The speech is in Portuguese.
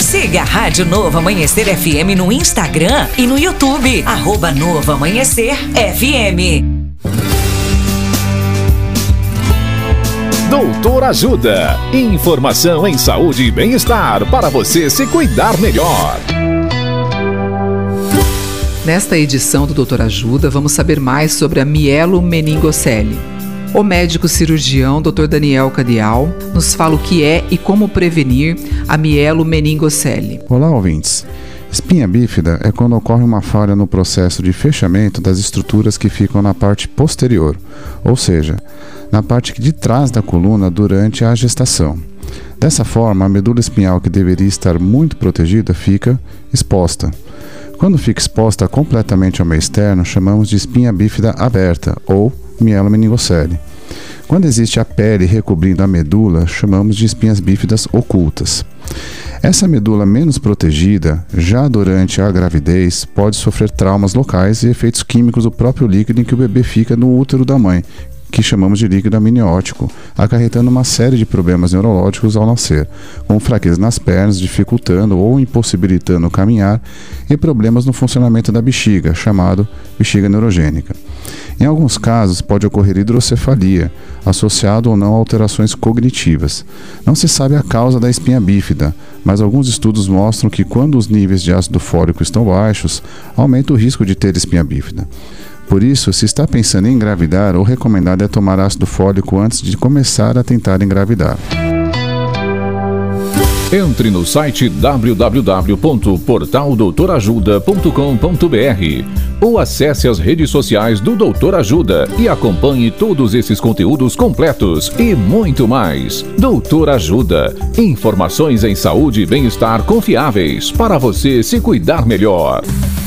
Siga a Rádio Novo Amanhecer FM no Instagram e no YouTube. @Novo Amanhecer FM. Doutor Ajuda. Informação em saúde e bem-estar para você se cuidar melhor. Nesta edição do Doutor Ajuda, vamos saber mais sobre a mielomeningocele. O médico cirurgião Dr. Daniel Cadial nos fala o que é e como prevenir a mielomeningocele. Olá, ouvintes. Espinha bífida é quando ocorre uma falha no processo de fechamento das estruturas que ficam na parte posterior, ou seja, na parte de trás da coluna durante a gestação. Dessa forma, a medula espinhal, que deveria estar muito protegida, fica exposta. Quando fica exposta completamente ao meio externo, chamamos de espinha bífida aberta ou mielomeningocele. Quando existe a pele recobrindo a medula, chamamos de espinhas bífidas ocultas. Essa medula menos protegida, já durante a gravidez, pode sofrer traumas locais e efeitos químicos do próprio líquido em que o bebê fica no útero da mãe, que chamamos de líquido amniótico, acarretando uma série de problemas neurológicos ao nascer, como fraqueza nas pernas, dificultando ou impossibilitando caminhar, e problemas no funcionamento da bexiga, chamado bexiga neurogênica. Em alguns casos, pode ocorrer hidrocefalia, associado ou não a alterações cognitivas. Não se sabe a causa da espinha bífida, mas alguns estudos mostram que quando os níveis de ácido fólico estão baixos, aumenta o risco de ter espinha bífida. Por isso, se está pensando em engravidar, o recomendado é tomar ácido fólico antes de começar a tentar engravidar. Entre no site www.portaldoutorajuda.com.br ou acesse as redes sociais do Doutor Ajuda e acompanhe todos esses conteúdos completos e muito mais. Doutor Ajuda. Informações em saúde e bem-estar confiáveis para você se cuidar melhor.